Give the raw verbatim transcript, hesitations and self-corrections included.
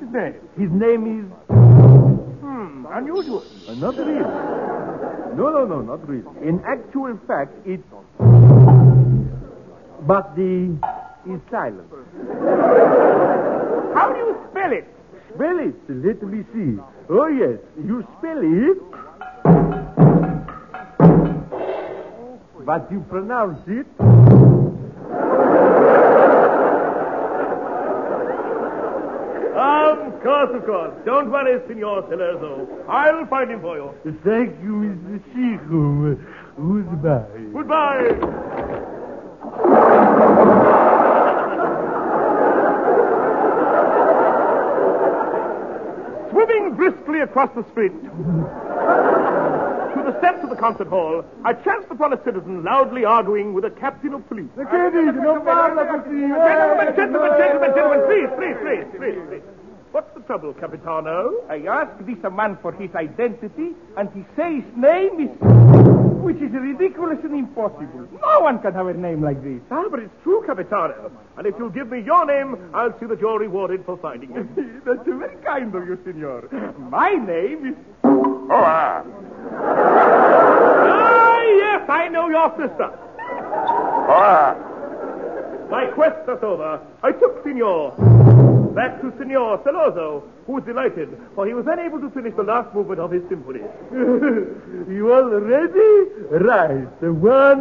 his name? His name is... Hmm, unusual. Uh, not really. No, no, no, not really. In actual fact, it's... But the... is silent. How do you spell it? Spell it. Let me see. Oh, yes. You spell it... But you pronounce it... Of course, of course. Don't worry, Signor Celerzo. I'll find him for you. Thank you, Mister Seacombe. Goodbye. Goodbye. Swimming briskly across the street to the steps of the concert hall, I chanced upon a citizen loudly arguing with a captain of police. Gentlemen, Gentlemen, gentlemen, gentlemen, gentlemen, please, please, please, please, please. What's the trouble, Capitano? I asked this man for his identity, and he says his name is... which is ridiculous and impossible. No one can have a name like this. Ah, but it's true, Capitano. And if you'll give me your name, I'll see that you're rewarded for finding it. That's very kind of you, senor. My name is... Oh, ah. Ah, yes, I know your sister. Oh, ah. My quest thus over, I took Signor back to Signor Celoso, who was delighted, for he was unable to finish the last movement of his symphony. You all ready? Right. One,